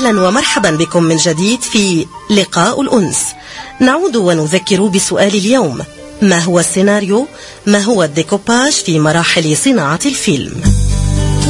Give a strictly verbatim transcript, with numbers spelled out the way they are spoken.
أهلا ومرحبا بكم من جديد في لقاء الأنس. نعود ونذكر بسؤال اليوم: ما هو السيناريو؟ ما هو الديكوباج في مراحل صناعة الفيلم؟